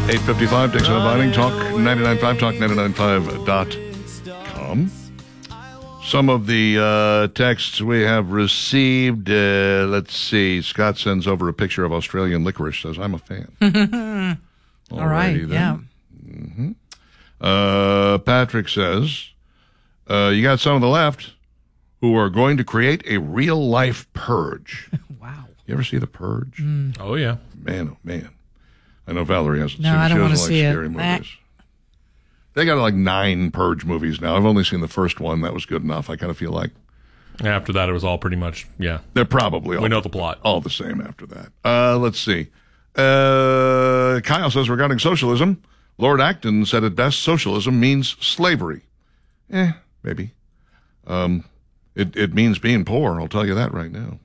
8:55, Dixon and Vining, Talk 99.5, talk995.com. Some of the texts we have received, let's see. Scott sends over a picture of Australian licorice, says, I'm a fan. All right, then. yeah. Patrick says, you got some of the left who are going to create a real-life purge. Wow. You ever see The Purge? Oh, yeah. Man, oh, man. I know Valerie hasn't No, seen it. I don't She want to doesn't see like it. scary movies. They got like 9 Purge movies now. I've only seen the first one. That was good enough. I kind of feel like After that, it was all pretty much, yeah. they're probably all, We know the plot. all the same after that. Let's see. Kyle says, regarding socialism, Lord Acton said it best, socialism means slavery. Maybe. It means being poor, I'll tell you that right now.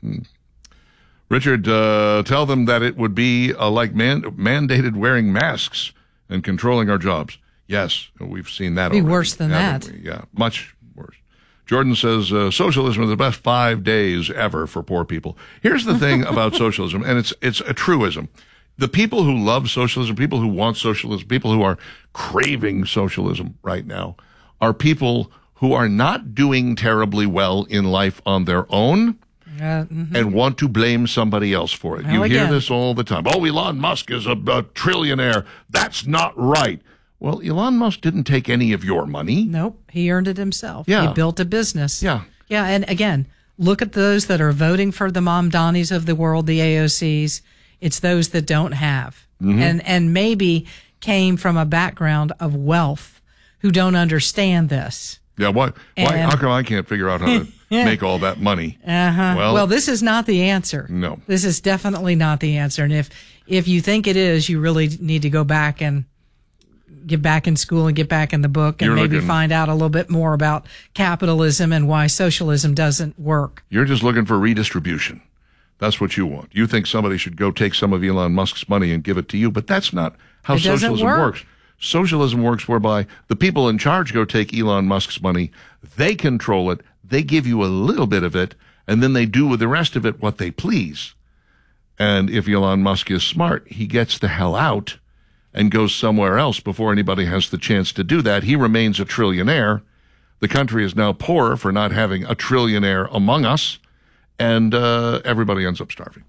Richard, tell them that it would be like mandated wearing masks and controlling our jobs. Yes, we've seen that Be already, worse than haven't that. we? Yeah, much worse. Jordan says, socialism is the best 5 days ever for poor people. Here's the thing about socialism, and it's a truism. The people who love socialism, people who want socialism, people who are craving socialism right now are people who are not doing terribly well in life on their own and want to blame somebody else for it. Well, you hear again. this all the time. Oh, Elon Musk is a trillionaire. That's not right. Well, Elon Musk didn't take any of your money. Nope, he earned it himself. Yeah. He built a business. Yeah. Yeah, and again, look at those that are voting for the Mamdanis of the world, the AOCs. It's those that don't have and maybe came from a background of wealth who don't understand this. Yeah, why? How come I can't figure out how to make all that money? Well, this is not the answer. No. This is definitely not the answer. And if you think it is, you really need to go back and get back in school and get back in the book and maybe find out a little bit more about capitalism and why socialism doesn't work. You're just looking for redistribution. That's what you want. You think somebody should go take some of Elon Musk's money and give it to you, but that's not how It doesn't socialism work. works. Socialism works whereby the people in charge go take Elon Musk's money, they control it, they give you a little bit of it, and then they do with the rest of it what they please. And if Elon Musk is smart, he gets the hell out and goes somewhere else before anybody has the chance to do that. He remains a trillionaire. The country is now poorer for not having a trillionaire among us, and everybody ends up starving.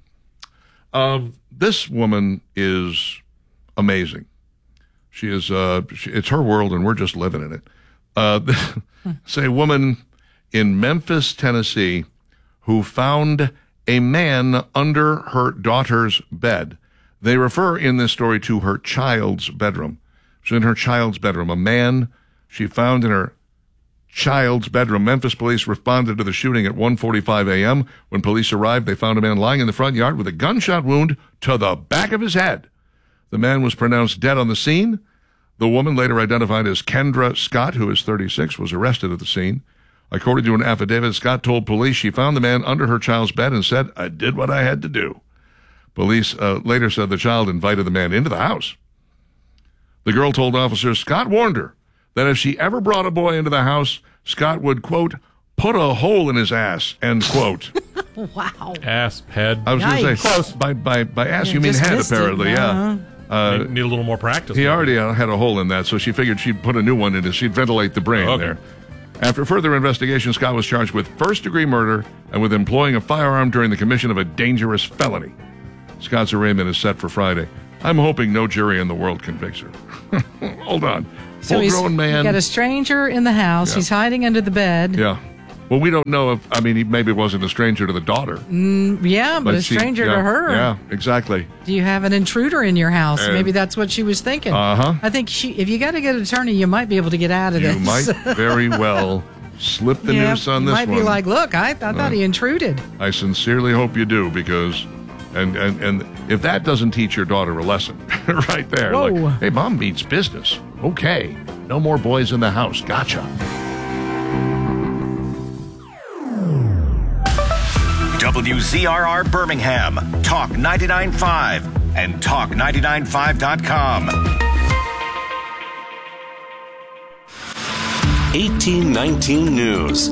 This woman is amazing. She is. It's her world, and we're just living in it. Say, a woman in Memphis, Tennessee, who found a man under her daughter's bed. They refer in this story to her child's bedroom. She's in her child's bedroom. A man she found in her child's bedroom. Memphis police responded to the shooting at 1:45 a.m. When police arrived, they found a man lying in the front yard with a gunshot wound to the back of his head. The man was pronounced dead on the scene. The woman, later identified as Kendra Scott, who is 36, was arrested at the scene. According to an affidavit, Scott told police she found the man under her child's bed and said, "I did what I had to do." Police later said the child invited the man into the house. The girl told officers Scott warned her that if she ever brought a boy into the house, Scott would, quote, put a hole in his ass, end quote. Wow. Ass, head. I was going to say, Close. by ass you mean just head, missed it. apparently, yeah. Need a little more practice. He already had a hole in that, so she figured she'd put a new one in it. She'd ventilate the brain there. After further investigation, Scott was charged with first-degree murder and with employing a firearm during the commission of a dangerous felony. Scott's arraignment is set for Friday. I'm hoping no jury in the world convicts her. Hold on. So Full-grown man. You got a stranger in the house. Yeah. He's hiding under the bed. Yeah. Well, we don't know if, he maybe wasn't a stranger to the daughter. Yeah, but a stranger to her. Yeah, exactly. Do you have an intruder in your house? Maybe that's what she was thinking. Uh-huh. I think if you got to get an attorney, you might be able to get out of You this. might very well slip the noose on this might one. be like, look, I thought he intruded. I sincerely hope you do, because and if that doesn't teach your daughter a lesson right there, Whoa. like, hey, mom means business. Okay, no more boys in the house. Gotcha. WZRR Birmingham, Talk 99.5 and Talk995.com. 1819 News.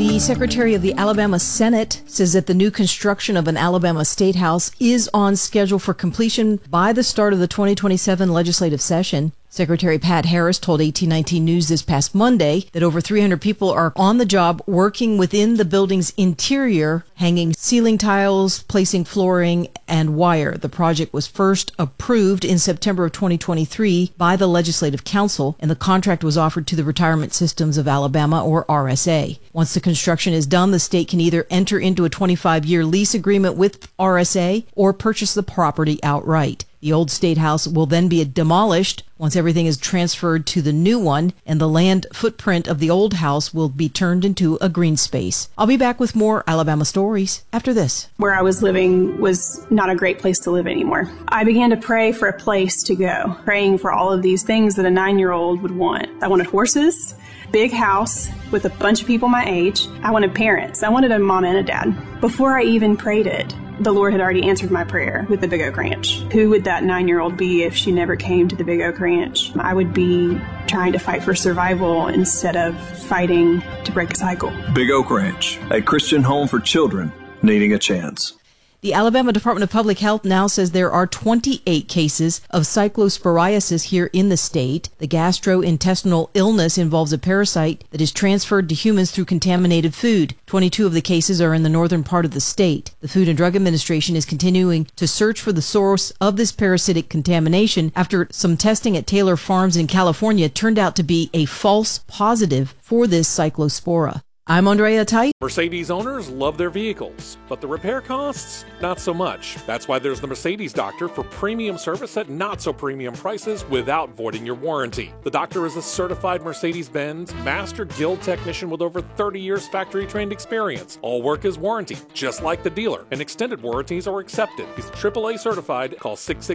The Secretary of the Alabama Senate says that the new construction of an Alabama State House is on schedule for completion by the start of the 2027 legislative session. Secretary Pat Harris told 1819 News this past Monday that over 300 people are on the job working within the building's interior, hanging ceiling tiles, placing flooring, and wire. The project was first approved in September of 2023 by the Legislative Council, and the contract was offered to the Retirement Systems of Alabama, or RSA. Once the construction is done, the state can either enter into a 25-year lease agreement with RSA or purchase the property outright. The old State House will then be demolished once everything is transferred to the new one, and the land footprint of the old house will be turned into a green space. I'll be back with more Alabama stories after this. Where I was living was not a great place to live anymore. I began to pray for a place to go, praying for all of these things that a 9-year-old would want. I wanted horses, big house with a bunch of people my age. I wanted parents. I wanted a mom and a dad. Before I even prayed it, the Lord had already answered my prayer with the Big Oak Ranch. Who would that 9-year-old be if she never came to the Big Oak Ranch? I would be trying to fight for survival instead of fighting to break a cycle. Big Oak Ranch, a Christian home for children needing a chance. The Alabama Department of Public Health now says there are 28 cases of cyclosporiasis here in the state. The gastrointestinal illness involves a parasite that is transferred to humans through contaminated food. 22 of the cases are in the northern part of the state. The Food and Drug Administration is continuing to search for the source of this parasitic contamination after some testing at Taylor Farms in California turned out to be a false positive for this cyclospora. I'm Andrea Tite. Mercedes owners love their vehicles, but the repair costs, not so much. That's why there's the Mercedes Doctor for premium service at not so premium prices without voiding your warranty. The Doctor is a certified Mercedes-Benz Master Guild technician with over 30 years factory-trained experience. All work is warranted, just like the dealer, and extended warranties are accepted. He's AAA certified. Call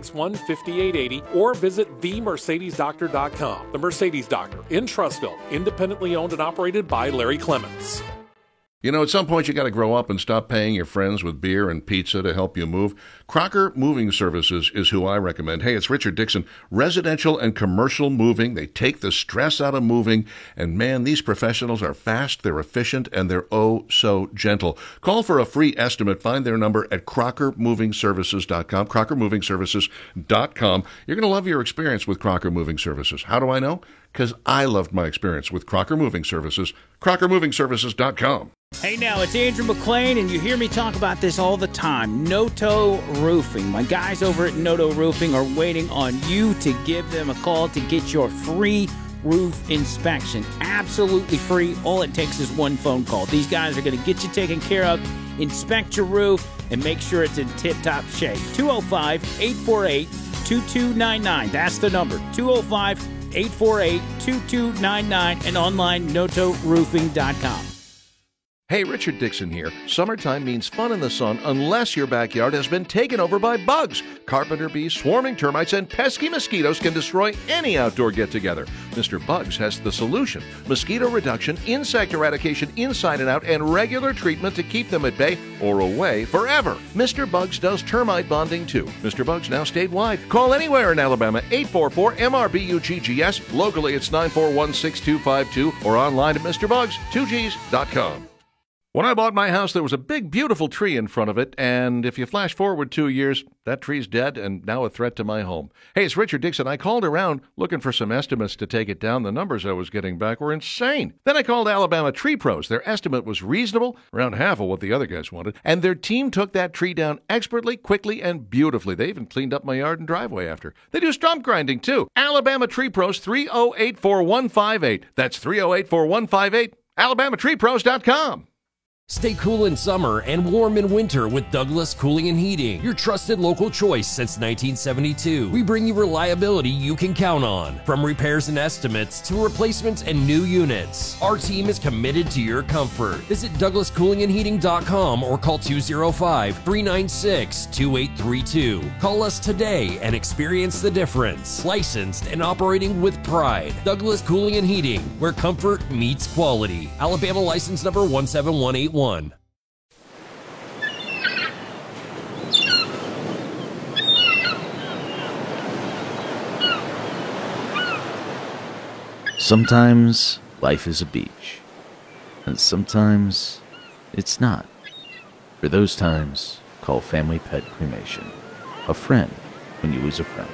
661-5880 or visit themercedesdoctor.com. The Mercedes Doctor in Trussville, independently owned and operated by Larry Clements. You know, at some point you got to grow up and stop paying your friends with beer and pizza to help you move. Crocker Moving Services is who I recommend. Hey, it's Richard Dixon. Residential and commercial moving. They take the stress out of moving. And man, these professionals are fast, they're efficient, and they're oh so gentle. Call for a free estimate. Find their number at crockermovingservices.com, crockermovingservices.com. You're going to love your experience with Crocker Moving Services. How do I know? Because I loved my experience with Crocker Moving Services, crockermovingservices.com. Hey now, it's Andrew McLean, and you hear me talk about this all the time. Noto Roofing. My guys over at Noto Roofing are waiting on you to give them a call to get your free roof inspection. Absolutely free. All it takes is one phone call. These guys are going to get you taken care of, inspect your roof, and make sure it's in tip-top shape. 205-848-2299. That's the number. 205-848-2299 and online notoroofing.com. Hey, Richard Dixon here. Summertime means fun in the sun unless your backyard has been taken over by bugs. Carpenter bees, swarming termites, and pesky mosquitoes can destroy any outdoor get-together. Mr. Bugs has the solution. Mosquito reduction, insect eradication inside and out, and regular treatment to keep them at bay or away forever. Mr. Bugs does termite bonding too. Mr. Bugs now statewide. Call anywhere in Alabama, 844-MRBUGGS. Locally, it's 941-6252 or online at MrBugs2Gs.com. When I bought my house, there was a big, beautiful tree in front of it, and if you flash forward 2 years, that tree's dead and now a threat to my home. Hey, it's Richard Dixon. I called around looking for some estimates to take it down. The numbers I was getting back were insane. Then I called Alabama Tree Pros. Their estimate was reasonable, around half of what the other guys wanted, and their team took that tree down expertly, quickly, and beautifully. They even cleaned up my yard and driveway after. They do stump grinding, too. Alabama Tree Pros, 308-4158. That's 308-4158. AlabamaTreePros.com. Stay cool in summer and warm in winter with Douglas Cooling and Heating, your trusted local choice since 1972. We bring you reliability you can count on, from repairs and estimates to replacements and new units. Our team is committed to your comfort. Visit DouglasCoolingandHeating.com or call 205-396-2832. Call us today and experience the difference. Licensed and operating with pride. Douglas Cooling and Heating, where comfort meets quality. Alabama license number 17181. Sometimes life is a beach. And sometimes it's not. For those times, call Family Pet Cremation. A friend when you lose a friend.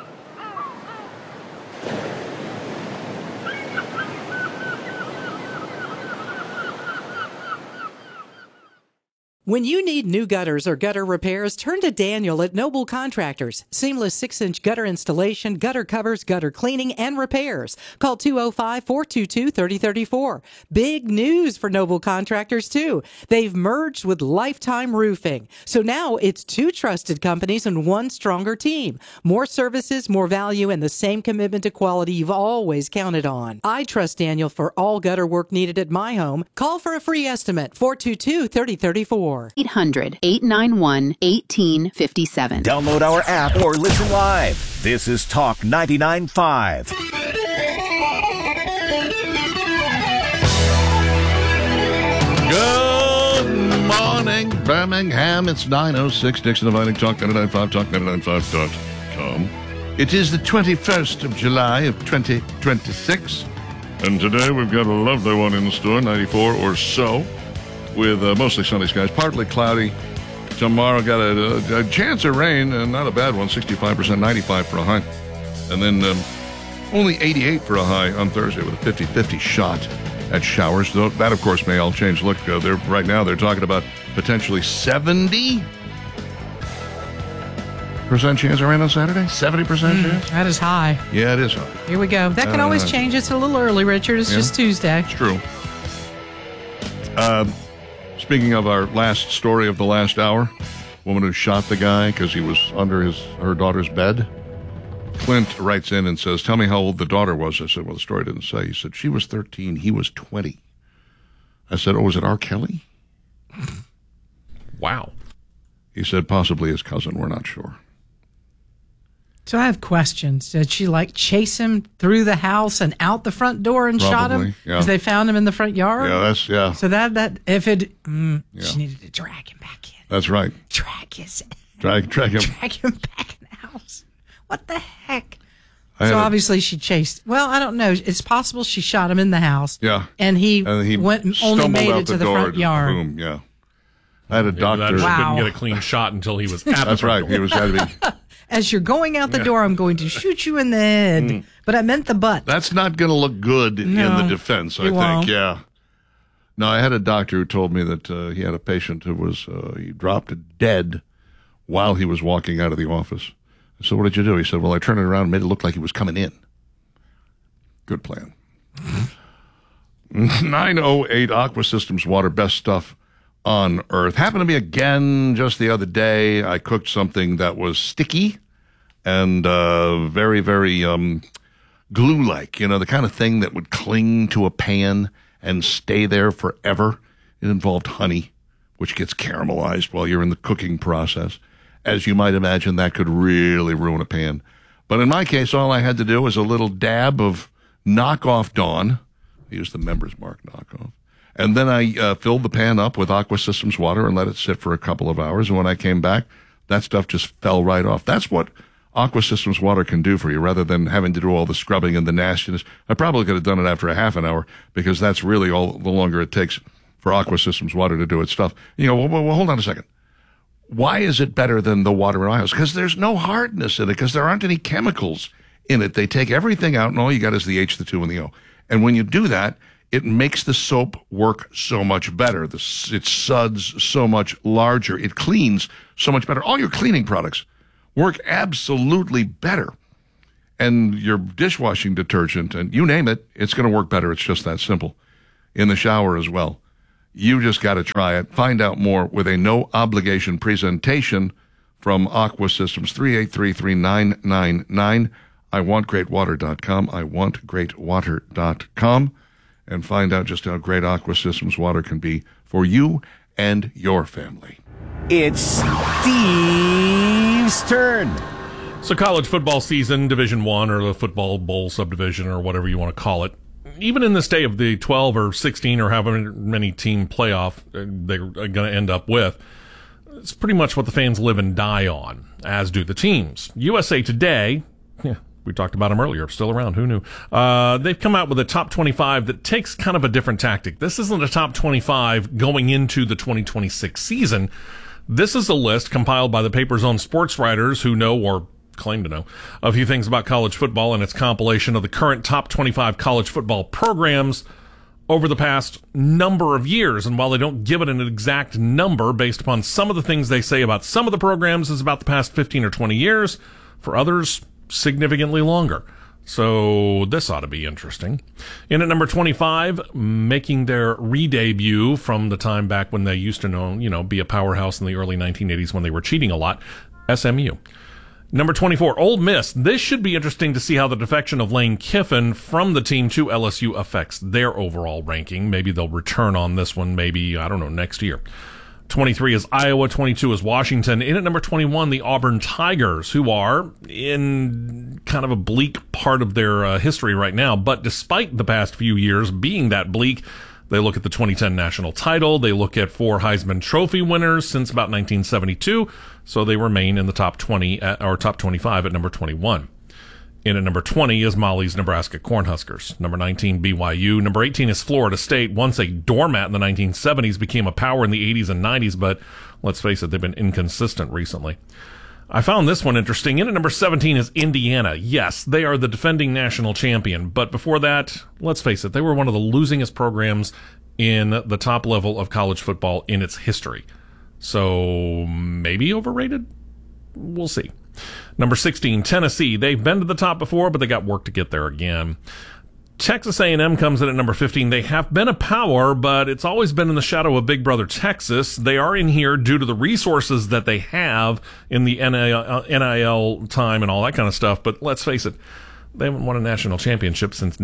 When you need new gutters or gutter repairs, turn to Daniel at Noble Contractors. Seamless 6-inch gutter installation, gutter covers, gutter cleaning, and repairs. Call 205-422-3034. Big news for Noble Contractors, too. They've merged with Lifetime Roofing. So now it's 2 trusted companies and 1 stronger team. More services, more value, and the same commitment to quality you've always counted on. I trust Daniel for all gutter work needed at my home. Call for a free estimate, 422-3034. 800-891-1857. Download our app or listen live. This is Talk 99.5. Good morning, Birmingham. It's 9:06. Dixon inviting Talk 99.5, talk995.com. It is the 21st of July of 2026. And today we've got a lovely one in the store, 94 or so, with mostly sunny skies, partly cloudy. Tomorrow got a chance of rain, and not a bad one, 65%, 95 for a high. And then only 88 for a high on Thursday with a 50-50 shot at showers. Though that, of course, may all change. Look, right now they're talking about potentially 70% chance of rain on Saturday? 70% chance? That is high. Yeah, it is high. Here we go. That can always change. It's a little early, Richard. It's just Tuesday. It's true. Speaking of our last story of the last hour, woman who shot the guy because he was under her daughter's bed. Clint writes in and says, tell me how old the daughter was. I said, well, the story didn't say. He said, she was 13. He was 20. I said, oh, was it R. Kelly? Wow. He said, possibly his cousin. We're not sure. So I have questions. Did she chase him through the house and out the front door and shot him? Because they found him in the front yard? Yeah, So that if it, she needed to drag him back in. That's right. Drag him. Drag him back in the house. What the heck? So obviously she chased. Well, I don't know. It's possible she shot him in the house. Yeah. And he went and only made it to the front yard. Boom, yeah. I had a doctor. She couldn't get a clean shot until he was at the front door. He was had to be. As you're going out the door, I'm going to shoot you in the head. But I meant the butt. That's not going to look good in the defense, I think. Won't. Yeah. No, I had a doctor who told me that he had a patient who was, he dropped dead while he was walking out of the office. I said, what did you do? He said, well, I turned it around and made it look like he was coming in. Good plan. 908 Aqua Systems Water, best stuff on earth. Happened to me again just the other day. I cooked something that was sticky and very, very glue-like, the kind of thing that would cling to a pan and stay there forever. It involved honey, which gets caramelized while you're in the cooking process. As you might imagine, that could really ruin a pan. But in my case, all I had to do was a little dab of knockoff Dawn. I used the Members Mark knockoff. And then I filled the pan up with Aqua Systems water and let it sit for a couple of hours. And when I came back, that stuff just fell right off. That's what Aqua Systems water can do for you, rather than having to do all the scrubbing and the nastiness. I probably could have done it after a half an hour, because that's really all the longer it takes for Aqua Systems water to do its stuff. Well, hold on a second. Why is it better than the water in my house? Because there's no hardness in it, because there aren't any chemicals in it. They take everything out, and all you got is the H, the 2, and the O. And when you do that, it makes the soap work so much better. It suds so much larger. It cleans so much better. All your cleaning products work absolutely better. And your dishwashing detergent, and you name it, it's going to work better. It's just that simple. In the shower as well. You just got to try it. Find out more with a no-obligation presentation from Aqua Systems, 383-3999. iwantgreatwater.com, iwantgreatwater.com, and find out just how great Aqua Systems water can be for you and your family. It's Steve's turn. So college football season, Division I, or the football bowl subdivision, or whatever you want to call it. Even in this day of the 12 or 16 or however many team playoff they're going to end up with, it's pretty much what the fans live and die on, as do the teams. USA Today, We talked about them earlier. Still around. Who knew? They've come out with a top 25 that takes kind of a different tactic. This isn't a top 25 going into the 2026 season. This is a list compiled by the paper's own sports writers who know or claim to know a few things about college football, and it's compilation of the current top 25 college football programs over the past number of years. And while they don't give it an exact number based upon some of the things they say about some of the programs is about the past 15 or 20 years, for others, significantly longer. So this ought to be interesting. In at number 25, making their re-debut from the time back when they used to be a powerhouse in the early 1980s when they were cheating a lot, SMU. Number 24, Ole Miss. This should be interesting to see how the defection of Lane Kiffin from the team to LSU affects their overall ranking. Maybe they'll return on this one, next year. 23 is Iowa, 22 is Washington. In at number 21, the Auburn Tigers, who are in kind of a bleak part of their history right now. But despite the past few years being that bleak, they look at the 2010 national title. They look at 4 Heisman Trophy winners since about 1972. So they remain in the top 20 or top 25 at number 21. In at number 20 is Molly's Nebraska Cornhuskers. Number 19, BYU. Number 18 is Florida State. Once a doormat in the 1970s, became a power in the 80s and 90s, but let's face it, they've been inconsistent recently. I found this one interesting. In at number 17 is Indiana. Yes, they are the defending national champion, but before that, let's face it, they were one of the losingest programs in the top level of college football in its history. So maybe overrated? We'll see. Number 16, Tennessee. They've been to the top before, but they got work to get there again. Texas A&M comes in at number 15. They have been a power, but it's always been in the shadow of Big Brother Texas. They are in here due to the resources that they have in the NIL time and all that kind of stuff. But let's face it, they haven't won a national championship since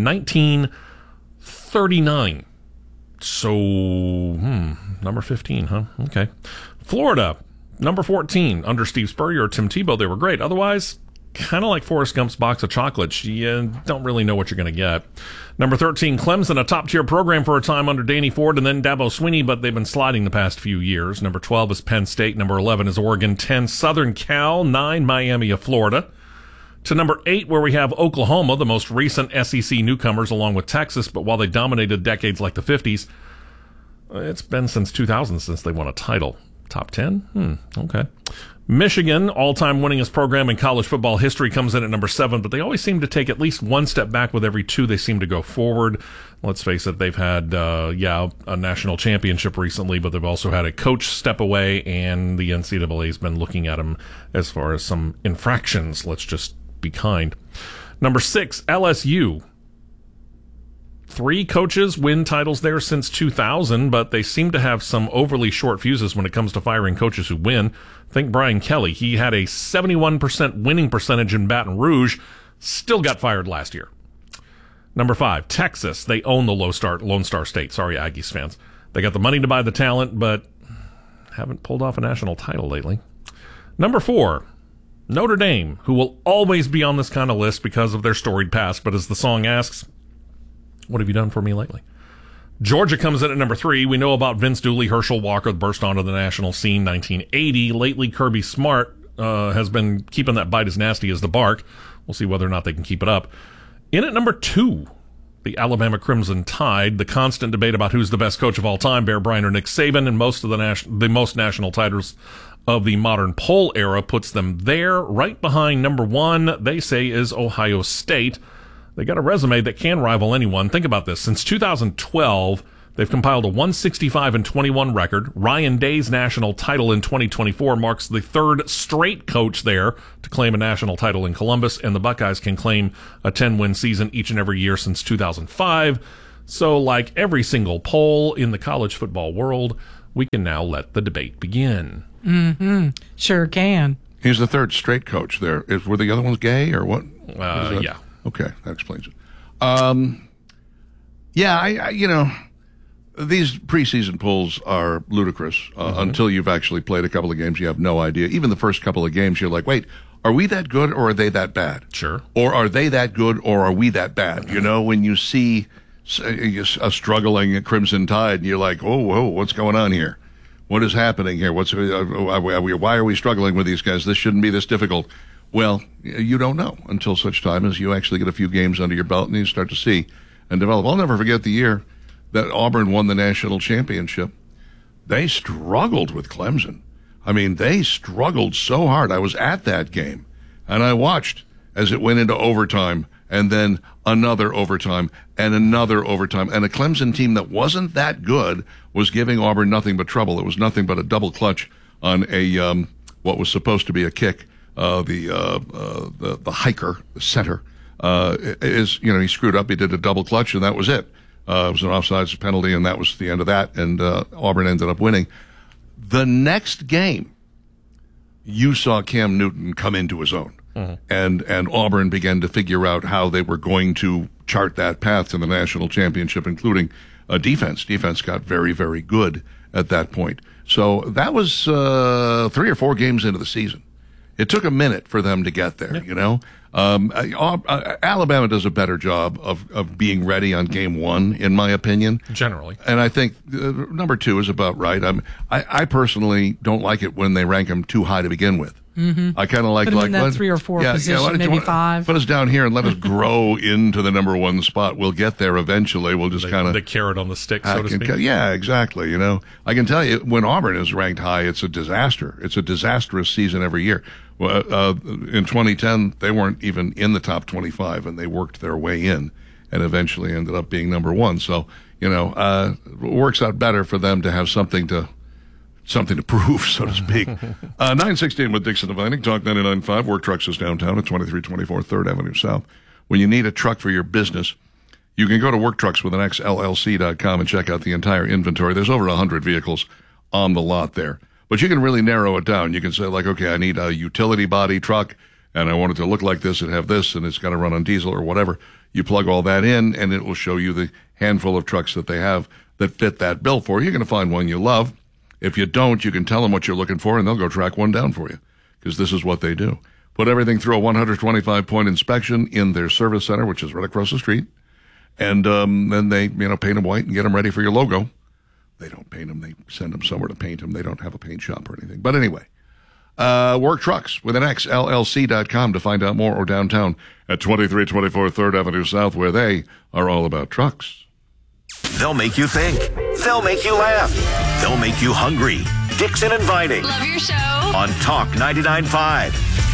1939. So, number 15, huh? Okay. Florida, number 14. Under Steve Spurrier or Tim Tebow, they were great. Otherwise, kind of like Forrest Gump's box of chocolates. You don't really know what you're going to get. Number 13, Clemson, a top-tier program for a time under Danny Ford and then Dabo Swinney, but they've been sliding the past few years. Number 12 is Penn State. Number 11 is Oregon. 10, Southern Cal. 9, Miami of Florida. To number 8, where we have Oklahoma, the most recent SEC newcomers, along with Texas, but while they dominated decades like the 50s, it's been since 2000 since they won a title. Top 10? Okay. Michigan, all-time winningest program in college football history, comes in at number 7, but they always seem to take at least one step back with every 2 they seem to go forward. Let's face it, they've had, a national championship recently, but they've also had a coach step away, and the NCAA's been looking at them as far as some infractions. Let's just be kind. Number 6, LSU. 3 coaches win titles there since 2000, but they seem to have some overly short fuses when it comes to firing coaches who win. Think Brian Kelly. He had a 71% winning percentage in Baton Rouge, still got fired last year. Number 5, Texas. They own the Lone Star State. Sorry, Aggies fans. They got the money to buy the talent, but haven't pulled off a national title lately. Number 4, Notre Dame, who will always be on this kind of list because of their storied past, but as the song asks, what have you done for me lately? Georgia comes in at number 3. We know about Vince Dooley, Herschel Walker burst onto the national scene 1980. Lately, Kirby Smart has been keeping that bite as nasty as the bark. We'll see whether or not they can keep it up. In at number 2, the Alabama Crimson Tide. The constant debate about who's the best coach of all time, Bear Bryant or Nick Saban, and most of the most national titles of the modern poll era puts them there. Right behind number 1, they say, is Ohio State. They got a resume that can rival anyone. Think about this. Since 2012, they've compiled a 165-21 record. Ryan Day's national title in 2024 marks the 3rd straight coach there to claim a national title in Columbus, and the Buckeyes can claim a 10-win season each and every year since 2005. So, like every single poll in the college football world, we can now let the debate begin. Mm-hmm. Sure can. He's the 3rd straight coach there. Were the other ones gay or what? Yeah. Okay, that explains it. These preseason polls are ludicrous until you've actually played a couple of games. You have no idea. Even the first couple of games, you're like, wait, are we that good or are they that bad? Sure. Or are they that good or are we that bad? You know, when you see a struggling Crimson Tide, you're like, whoa, what's going on here? What is happening here? Why are we struggling with these guys? This shouldn't be this difficult. Well, you don't know until such time as you actually get a few games under your belt and you start to see and develop. I'll never forget the year that Auburn won the national championship. They struggled with Clemson. I mean, they struggled so hard. I was at that game, and I watched as it went into overtime, and then another overtime, and another overtime. And a Clemson team that wasn't that good was giving Auburn nothing but trouble. It was nothing but a double clutch on a what was supposed to be a kick. The hiker, the center, he screwed up. He did a double clutch, and that was it. It was an offsides penalty, and that was the end of that. And Auburn ended up winning. The next game, you saw Cam Newton come into his own, and Auburn began to figure out how they were going to chart that path to the national championship, including defense. Defense got very, very good at that point. So that was 3 or 4 games into the season. It took a minute for them to get there, you know. Alabama does a better job of being ready on game 1, in my opinion. Generally. And I think number 2 is about right. I personally don't like it when they rank them too high to begin with. I kind of like in that 3 or 4 position, maybe 5. Put us down here and let us grow into the number 1 spot. We'll get there eventually. We'll just kind of the carrot on the stick, so to speak. Yeah, exactly. You know, I can tell you when Auburn is ranked high, it's a disaster. It's a disastrous season every year. In 2010, they weren't even in the top 25, and they worked their way in, and eventually ended up being number 1. So it works out better for them to have something to prove, so to speak. 916 with Dixon Divining, Talk 99.5. Work Trucks is downtown at 2324 3rd Avenue South. When you need a truck for your business, you can go to worktruckswithanxllc.com and check out the entire inventory. There's over 100 vehicles on the lot there. But you can really narrow it down. You can say, like, okay, I need a utility body truck, and I want it to look like this and have this, and it's got to run on diesel or whatever. You plug all that in, and it will show you the handful of trucks that they have that fit that bill for you. You're going to find one you love. If you don't, you can tell them what you're looking for, and they'll go track one down for you, because this is what they do. Put everything through a 125-point inspection in their service center, which is right across the street, and then they paint them white and get them ready for your logo. They don't paint them. They send them somewhere to paint them. They don't have a paint shop or anything. But anyway, Work Trucks with an XLLC.com to find out more, or downtown at 2324 3rd Avenue South, where they are all about trucks. They'll make you think. They'll make you laugh. They'll make you hungry. Dixon and Vining. Love your show. On Talk 99.5.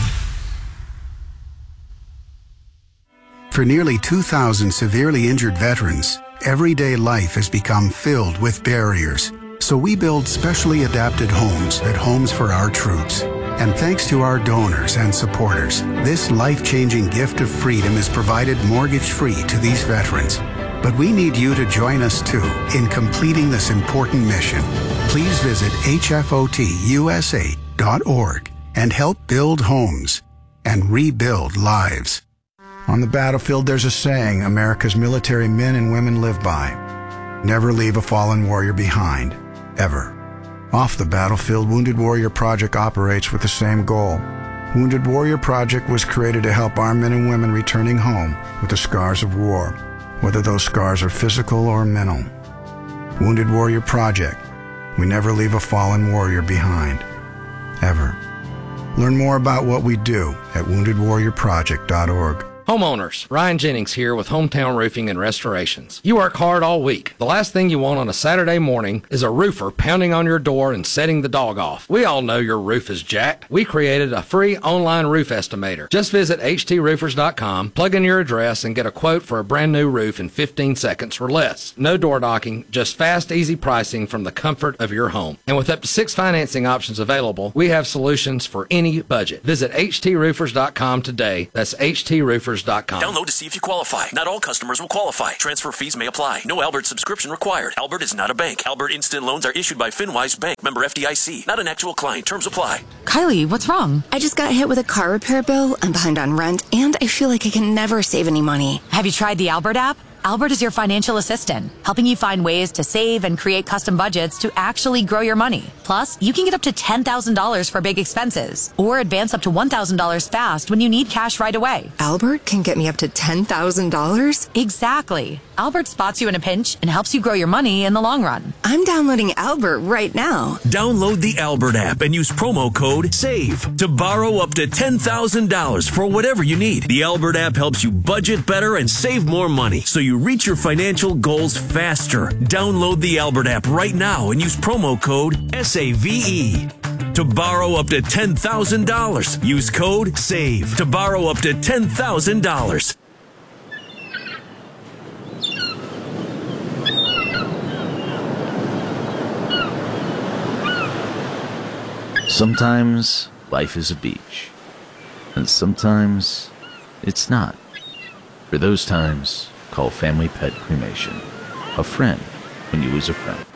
For nearly 2,000 severely injured veterans, everyday life has become filled with barriers. So we build specially adapted homes at Homes for Our Troops. And thanks to our donors and supporters, this life-changing gift of freedom is provided mortgage-free to these veterans. But we need you to join us, too, in completing this important mission. Please visit hfotusa.org and help build homes and rebuild lives. On the battlefield, there's a saying America's military men and women live by. Never leave a fallen warrior behind, ever. Off the battlefield, Wounded Warrior Project operates with the same goal. Wounded Warrior Project was created to help our men and women returning home with the scars of war, whether those scars are physical or mental. Wounded Warrior Project. We never leave a fallen warrior behind, ever. Learn more about what we do at woundedwarriorproject.org. Homeowners, Ryan Jennings here with Hometown Roofing and Restorations. You work hard all week. The last thing you want on a Saturday morning is a roofer pounding on your door and setting the dog off. We all know your roof is jacked. We created a free online roof estimator. Just visit htroofers.com, plug in your address, and get a quote for a brand new roof in 15 seconds or less. No door knocking, just fast, easy pricing from the comfort of your home. And with up to 6 financing options available, we have solutions for any budget. Visit htroofers.com today. That's htroofers.com. Download to see if you qualify. Not all customers will qualify. Transfer fees may apply. No Albert subscription required. Albert is not a bank. Albert Instant Loans are issued by FinWise Bank. Member FDIC. Not an actual client. Terms apply. Kylie, what's wrong? I just got hit with a car repair bill. I'm behind on rent, and I feel like I can never save any money. Have you tried the Albert app? Albert is your financial assistant, helping you find ways to save and create custom budgets to actually grow your money. Plus, you can get up to $10,000 for big expenses or advance up to $1,000 fast when you need cash right away. Albert can get me up to $10,000? Exactly. Albert spots you in a pinch and helps you grow your money in the long run. I'm downloading Albert right now. Download the Albert app and use promo code SAVE to borrow up to $10,000 for whatever you need. The Albert app helps you budget better and save more money so you reach your financial goals faster. Download the Albert app right now and use promo code SAVE. To borrow up to $10,000, use code SAVE to borrow up to $10,000. Sometimes life is a beach, and sometimes it's not. For those times, call Family Pet Cremation. A friend when you lose a friend.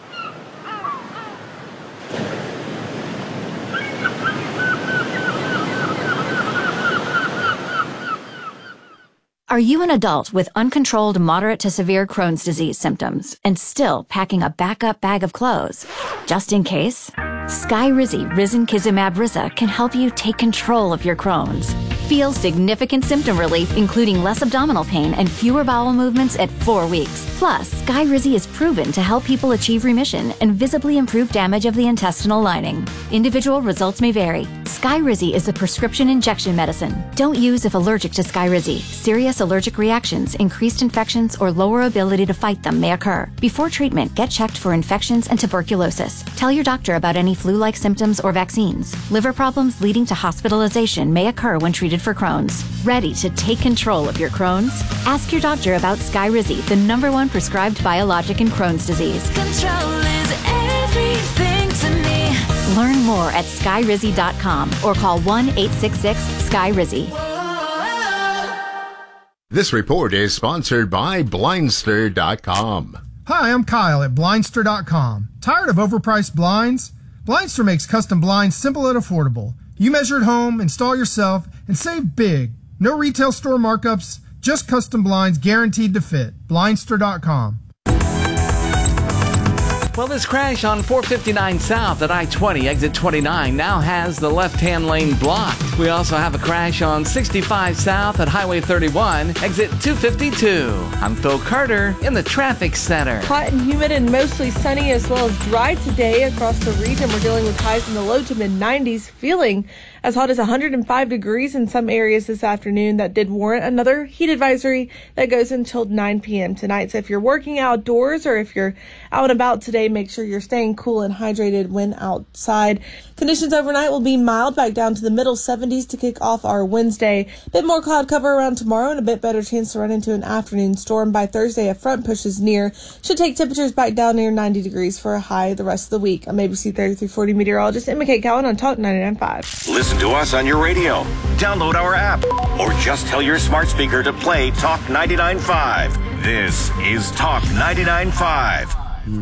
Are you an adult with uncontrolled moderate to severe Crohn's disease symptoms and still packing a backup bag of clothes? Just in case? Skyrizi Risankizumab Riza can help you take control of your Crohn's. Feel significant symptom relief, including less abdominal pain and fewer bowel movements at 4 weeks. Plus, Skyrizi is proven to help people achieve remission and visibly improve damage of the intestinal lining. Individual results may vary. Skyrizi is a prescription injection medicine. Don't use if allergic to Skyrizi. Serious allergic reactions, increased infections, or lower ability to fight them may occur. Before treatment, get checked for infections and tuberculosis. Tell your doctor about any flu-like symptoms or vaccines. Liver problems leading to hospitalization may occur when treated for Crohn's. Ready to take control of your Crohn's? Ask your doctor about Skyrizi, the #1 prescribed biologic in Crohn's disease. Control is everything to me. Learn more at skyrizi.com or call 1-866-SKYRIZI. This report is sponsored by Blindster.com. Hi, I'm Kyle at Blindster.com. Tired of overpriced blinds? Blindster makes custom blinds simple and affordable. You measure at home, install yourself, and save big. No retail store markups, just custom blinds guaranteed to fit. Blindster.com. Well, this crash on 459 South at I-20, exit 29, now has the left-hand lane blocked. We also have a crash on 65 South at Highway 31, exit 252. I'm Phil Carter in the traffic center. Hot and humid and mostly sunny as well as dry today across the region. We're dealing with highs in the low to mid-90s, feeling as hot as 105 degrees in some areas this afternoon. That did warrant another heat advisory that goes until 9 p.m. tonight. So if you're working outdoors or if you're out and about today, make sure you're staying cool and hydrated when outside. Conditions overnight will be mild, back down to the middle 70s to kick off our Wednesday. A bit more cloud cover around tomorrow and a bit better chance to run into an afternoon storm. By Thursday, a front pushes near. Should take temperatures back down near 90 degrees for a high the rest of the week. I'm ABC 3340 meteorologist Emma Kate Cowan on Talk 99.5. Listen to us on your radio. Download our app. Or just tell your smart speaker to play Talk 99.5. This is Talk 99.5.